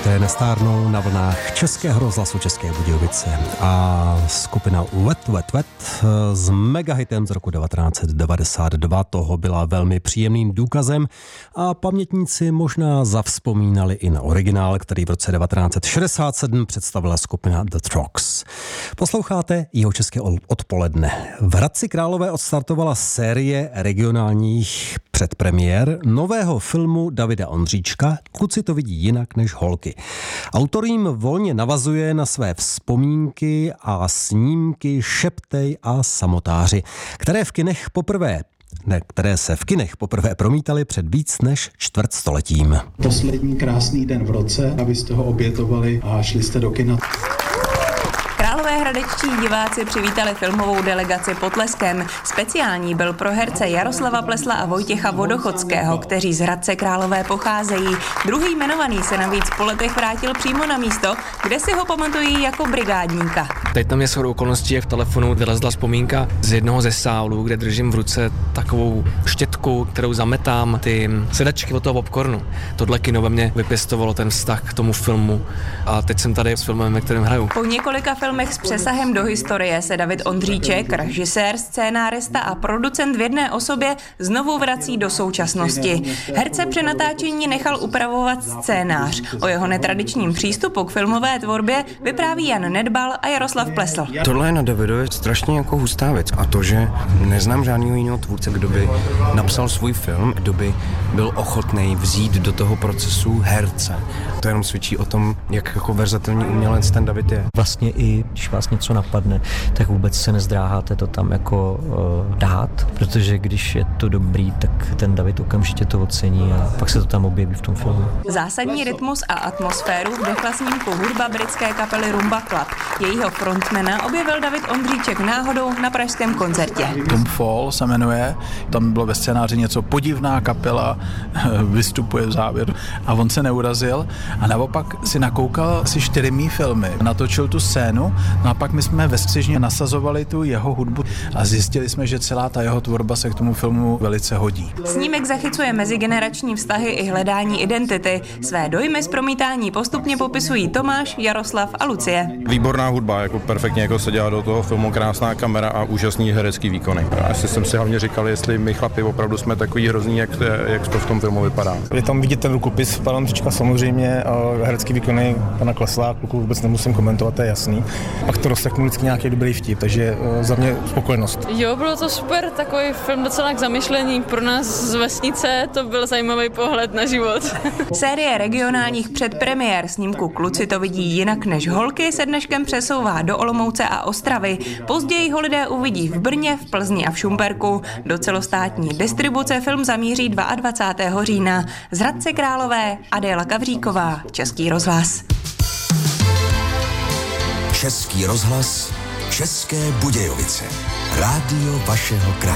které nestárnou na vlnách Českého rozhlasu České Budějovice. A skupina Wet Wet Wet s megahitem z roku 1992 toho byla velmi příjemným důkazem a pamětníci možná zavzpomínali i na originál, který v roce 1967 představila skupina The Trogs. Posloucháte Jihočeské odpoledne. V Hradci Králové odstartovala série regionálních předpremiér nového filmu Davida Ondříčka Kluci to vidí jinak než holky. Autor jim volně navazuje na své vzpomínky a snímky Šeptej a samotáři, které se v kinech poprvé promítaly před víc než čtvrtstoletím. Poslední krásný den v roce, abyste ho obětovali a šli jste do kina. Hradečtí diváci přivítali filmovou delegaci potleskem. Speciální byl pro herce Jaroslava Plesla a Vojtěcha Vodochodského, kteří z Hradce Králové pocházejí. Druhý jmenovaný se navíc po letech vrátil přímo na místo, kde si ho pamatují jako brigádníka. Teď tam je shodou okolností, jak v telefonu vylezla vzpomínka z jednoho ze sálů, kde držím v ruce takovou štětku, kterou zametám ty sedačky od toho popcornu. Tohle kino ve mně vypěstovalo ten vztah k tomu filmu a teď jsem tady s filmem, ve kterém hraju. Po několika filmech s přesahem do historie se David Ondříček, režisér, scénárista a producent v jedné osobě, znovu vrací do současnosti. Herce při natáčení nechal upravovat scénář. O jeho netradičním přístupu k filmové tvorbě vypráví Jan Nedbal a Jaroslav Plesl. Tohle je na Davidově strašně jako hustá věc a to, že neznám žádného jiného tvůrce, kdo by napsal svůj film, kdo by byl ochotný vzít do toho procesu herce. To jenom svědčí o tom, jak jako verzatilní umělec ten David je. Vlastně i když vás něco napadne, tak vůbec se nezdráháte to tam jako dát, protože když je to dobrý, tak ten David okamžitě to ocení a pak se to tam objeví v tom filmu. Zásadní rytmus a atmosféru vdechla snímku hudba britské kapely Rumba Club. Jejího frontmana objevil David Ondříček náhodou na pražském koncertě. Tom Fall se jmenuje, tam bylo ve scénáři něco podivná kapela, vystupuje v závěru a on se neurazil a naopak si nakoukal asi 4 mý filmy, natočil tu scénu. No a pak my jsme ve střižně nasazovali tu jeho hudbu a zjistili jsme, že celá ta jeho tvorba se k tomu filmu velice hodí. Snímek zachycuje mezigenerační vztahy i hledání identity. Své dojmy z promítání postupně popisují Tomáš, Jaroslav a Lucie. Výborná hudba, jako perfektně jako se dělá do toho filmu, krásná kamera a úžasný herecký výkony. Já jsem si hlavně říkal, jestli my chlapi opravdu jsme takový hrozný, jak to v tom filmu vypadá. Je tam vidět ten rukopis pana Ondříčka samozřejmě a herecký výkony pana Klesla, kluku vůbec nemusím komentovat, to je jasný. Pak to rozseknu vždycky nějaký dobrý vtip, takže za mě spokojenost. Jo, bylo to super, takový film docela k zamyšlení. Pro nás z vesnice to byl zajímavý pohled na život. Série regionálních předpremiér snímku Kluci to vidí jinak než holky se dneškem přesouvá do Olomouce a Ostravy. Později ho lidé uvidí v Brně, v Plzni a v Šumperku. Do celostátní distribuce film zamíří 22. října. Z Hradce Králové Adéla Kavříková, Český rozhlas. Český rozhlas, České Budějovice. Rádio vašeho kraje.